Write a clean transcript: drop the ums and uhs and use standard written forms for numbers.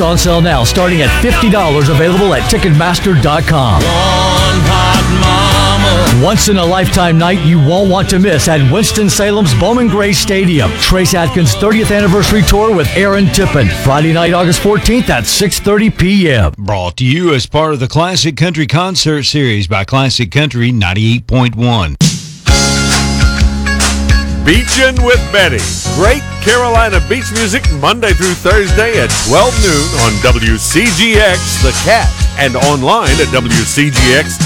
on sale now, starting at $50, available at Ticketmaster.com. Once in a lifetime night you won't want to miss at Winston-Salem's Bowman Gray Stadium. Trace Adkins' 30th anniversary tour with Aaron Tippin. Friday night, August 14th at 6:30 p.m. Brought to you as part of the Classic Country Concert Series by Classic Country 98.1. Beachin' with Betty. Great Carolina beach music Monday through Thursday at 12 noon on WCGX The Cat and online at WCGX